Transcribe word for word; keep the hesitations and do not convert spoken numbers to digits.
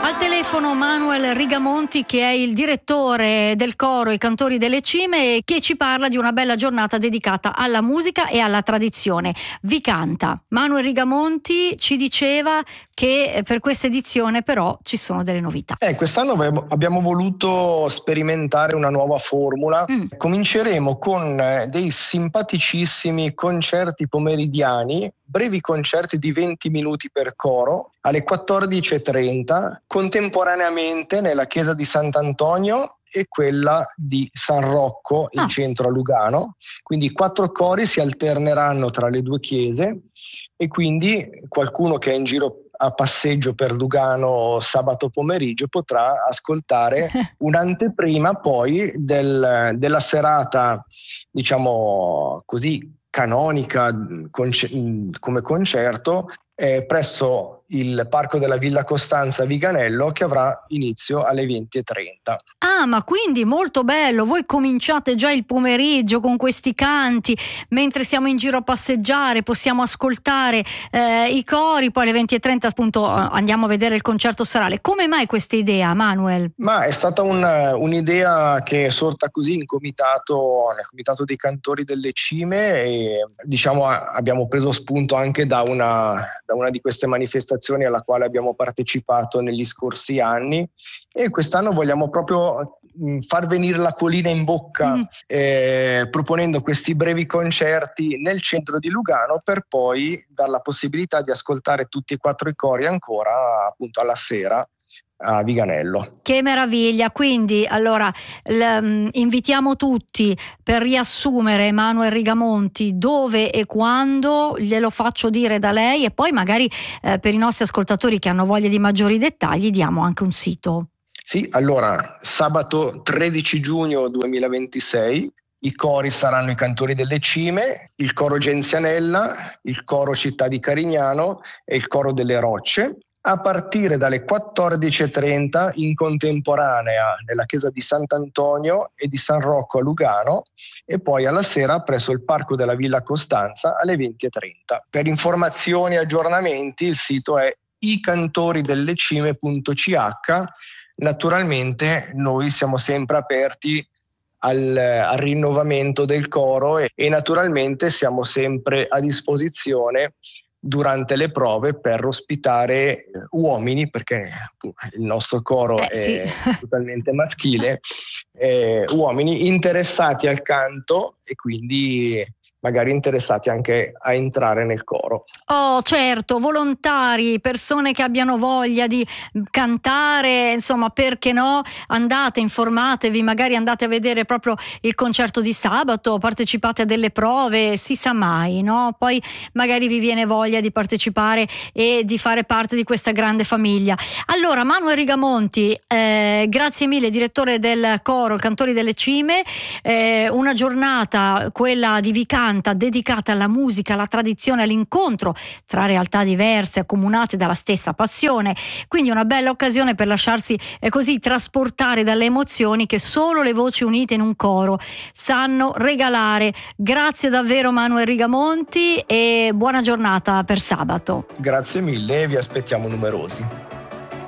Al telefono Manuel Rigamonti, che è il direttore del coro I Cantori delle Cime, che ci parla di una bella giornata dedicata alla musica e alla tradizione. Vi canta. Manuel Rigamonti ci diceva che per questa edizione però ci sono delle novità. Eh, quest'anno abbiamo voluto sperimentare una nuova formula. Mm. Cominceremo con dei simpaticissimi concerti pomeridiani, brevi concerti di venti minuti per coro, alle quattordici e trenta, contemporaneamente nella chiesa di Sant'Antonio e quella di San Rocco in ah. centro a Lugano. Quindi quattro cori si alterneranno tra le due chiese e quindi qualcuno che è in giro a passeggio per Lugano sabato pomeriggio potrà ascoltare un'anteprima poi del, della serata, diciamo così, canonica conce- come concerto eh, presso il Parco della Villa Costanza a Viganello, che avrà inizio alle venti e trenta. Ah, ma quindi molto bello, voi cominciate già il pomeriggio con questi canti, mentre siamo in giro a passeggiare possiamo ascoltare eh, i cori, poi alle venti e trenta appunto andiamo a vedere il concerto serale. Come mai questa idea, Manuel? Ma è stata un, un'idea che è sorta così in comitato, nel comitato dei cantori delle Cime, e diciamo abbiamo preso spunto anche da una, da una di queste manifestazioni alla quale abbiamo partecipato negli scorsi anni, e quest'anno vogliamo proprio far venire l'acquolina in bocca mm. eh, proponendo questi brevi concerti nel centro di Lugano, per poi dar la possibilità di ascoltare tutti e quattro i cori ancora appunto alla sera a Viganello. Che meraviglia! Quindi allora l- invitiamo tutti, per riassumere, Manuel Rigamonti, dove e quando, glielo faccio dire da lei, e poi magari eh, per i nostri ascoltatori che hanno voglia di maggiori dettagli diamo anche un sito. Sì, allora sabato tredici giugno duemilaventisei i cori saranno i Cantori delle Cime, il coro Genzianella, il coro Città di Carignano e il coro delle Rocce. A partire dalle quattordici e trenta in contemporanea nella chiesa di Sant'Antonio e di San Rocco a Lugano, e poi alla sera presso il Parco della Villa Costanza alle venti e trenta. Per informazioni e aggiornamenti il sito è i cantori delle cime punto c h. Naturalmente noi siamo sempre aperti al, al rinnovamento del coro e, e naturalmente siamo sempre a disposizione durante le prove per ospitare uomini, perché il nostro coro eh, è sì. totalmente maschile, eh, uomini interessati al canto e quindi magari interessati anche a entrare nel coro. Oh, certo, volontari, persone che abbiano voglia di cantare, insomma, perché no? Andate, informatevi, magari andate a vedere proprio il concerto di sabato, partecipate a delle prove, si sa mai, no? Poi magari vi viene voglia di partecipare e di fare parte di questa grande famiglia. Allora, Manuel Rigamonti, eh, grazie mille, direttore del coro Cantori delle Cime, eh, una giornata, quella di Vicante, dedicata alla musica, alla tradizione, all'incontro tra realtà diverse accomunate dalla stessa passione, quindi una bella occasione per lasciarsi eh, così trasportare dalle emozioni che solo le voci unite in un coro sanno regalare. Grazie davvero Manuel Rigamonti e buona giornata per sabato. Grazie mille, vi aspettiamo numerosi.